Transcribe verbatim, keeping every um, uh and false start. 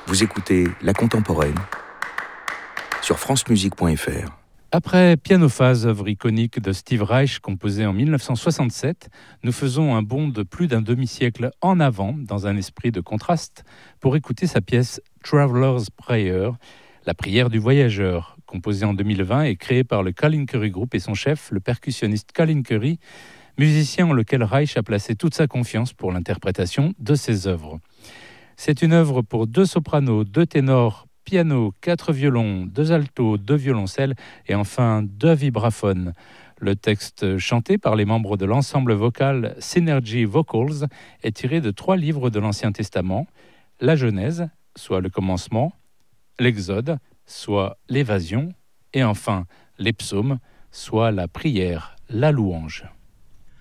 Vous écoutez La Contemporaine sur francemusique point f r. Après Pianophase, œuvre iconique de Steve Reich, composée en mille neuf cent soixante-sept, nous faisons un bond de plus d'un demi-siècle en avant, dans un esprit de contraste, pour écouter sa pièce Traveler's Prayer, la prière du voyageur, composée en deux mille vingt et créée par le Colin Currie Group et son chef, le percussionniste Colin Currie, musicien en lequel Reich a placé toute sa confiance pour l'interprétation de ses œuvres. C'est une œuvre pour deux sopranos, deux ténors, piano, quatre violons, deux altos, deux violoncelles et enfin deux vibraphones. Le texte chanté par les membres de l'ensemble vocal Synergy Vocals est tiré de trois livres de l'Ancien Testament, la Genèse, soit le commencement, l'Exode, soit l'évasion, et enfin les psaumes, soit la prière, la louange.